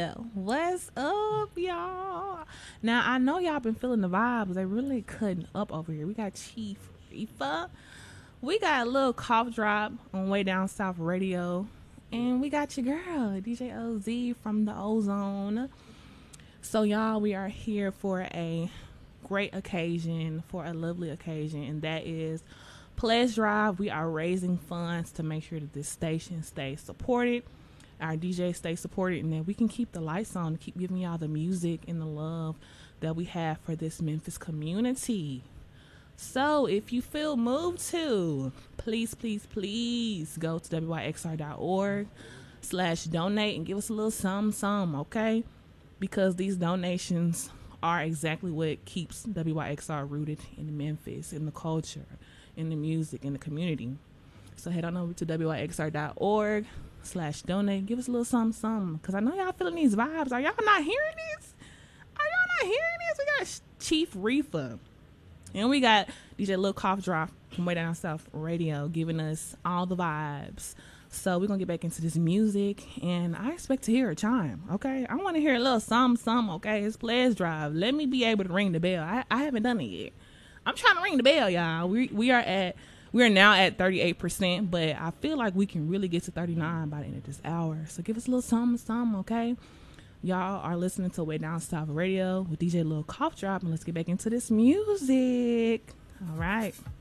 What's up, y'all? Now, I know y'all been feeling the vibes. They really cutting up over here. We got Chief Reefa. We got a little cough drop on Way Down South Radio. And we got your girl, DJ OZ from the Ozone. So, y'all, we are here for a great occasion, for a lovely occasion, and that is Pledge Drive. We are raising funds to make sure that this station stays supported, our DJ stay supported, and that we can keep the lights on, keep giving y'all the music and the love that we have for this Memphis community. So if you feel moved to, please go to wyxr.org/donate and give us a little something, okay? Because these donations are exactly what keeps WYXR rooted in Memphis, in the culture, in the music, in the community. So head on over to wyxr.org/donate. Give us a little something. Because I know y'all feeling these vibes. Are y'all not hearing this? We got Chief Reefa. And we got DJ Lil Cough Drop from Way Down South Radio giving us all the vibes. So we're going to get back into this music. And I expect to hear a chime, okay? I want to hear a little something, okay? It's Pledge Drive. Let me be able to ring the bell. I haven't done it yet. I'm trying to ring the bell, y'all. We are now at 38%, but I feel like we can really get to 39 by the end of this hour. So give us a little something, okay? Y'all are listening to Way Down South Radio with DJ Lil Cough Drop, and let's get back into this music. All right.